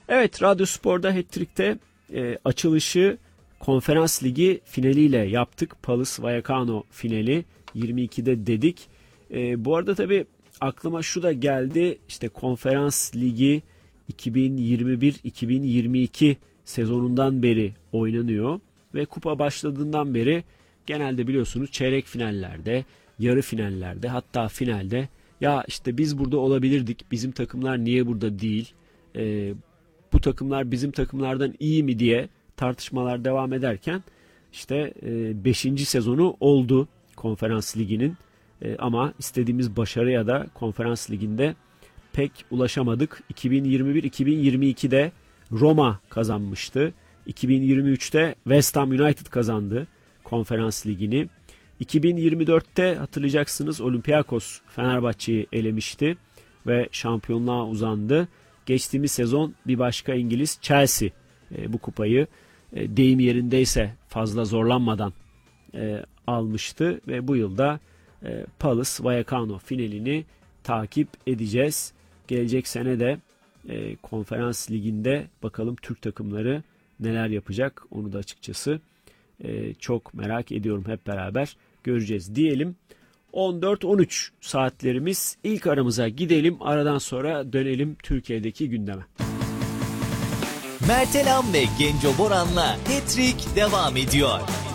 Evet, Radyo Spor'da Hat-Trick'te açılışı Konferans Ligi finaliyle yaptık. Palace Vallecano finali 22'de dedik. Bu arada tabii aklıma şu da geldi. İşte Konferans Ligi 2021-2022 sezonundan beri oynanıyor. Ve kupa başladığından beri genelde biliyorsunuz çeyrek finallerde, yarı finallerde, hatta finalde ya işte biz burada olabilirdik, bizim takımlar niye burada değil, bu takımlar bizim takımlardan iyi mi diye tartışmalar devam ederken işte 5. sezonu oldu Konferans Ligi'nin. Ama istediğimiz başarıya da Konferans Ligi'nde pek ulaşamadık. 2021-2022'de Roma kazanmıştı. 2023'te West Ham United kazandı Konferans Ligi'ni. 2024'te hatırlayacaksınız Olympiakos Fenerbahçe'yi elemişti ve şampiyonluğa uzandı. Geçtiğimiz sezon bir başka İngiliz Chelsea bu kupayı deyim yerindeyse fazla zorlanmadan almıştı ve bu yılda Palace Vallecano finalini takip edeceğiz. Gelecek sene de Konferans Ligi'nde bakalım Türk takımları neler yapacak, onu da açıkçası çok merak ediyorum, hep beraber göreceğiz diyelim. 14-13 saatlerimiz, ilk aramıza gidelim, aradan sonra dönelim Türkiye'deki gündeme. Mertelam ve Genco Boran'la Hat-Trick devam ediyor.